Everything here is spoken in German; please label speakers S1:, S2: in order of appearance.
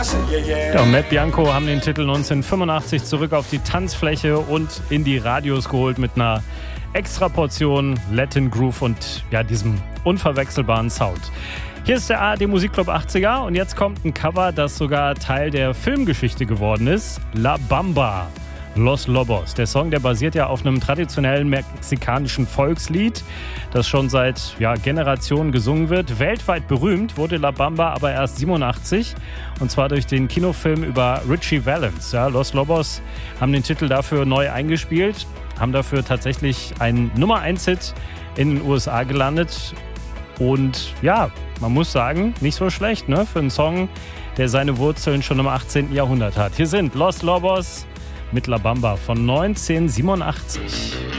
S1: Ja, Matt Bianco haben den Titel 1985 zurück auf die Tanzfläche und in die Radios geholt mit einer extra Portion Latin Groove und ja, diesem unverwechselbaren Sound. Hier ist der ARD Musikclub 80er und jetzt kommt ein Cover, das sogar Teil der Filmgeschichte geworden ist. La Bamba, Los Lobos. Der Song, der basiert ja auf einem traditionellen mexikanischen Volkslied, das schon seit Generationen gesungen wird. Weltweit berühmt wurde La Bamba aber erst 87 und zwar durch den Kinofilm über Richie Valens. Ja, Los Lobos haben den Titel dafür neu eingespielt, haben dafür tatsächlich einen Nummer-1-Hit in den USA gelandet. Und ja, man muss sagen, nicht so schlecht, ne? Für einen Song, der seine Wurzeln schon im 18. Jahrhundert hat. Hier sind Los Lobos mit La Bamba von 1987.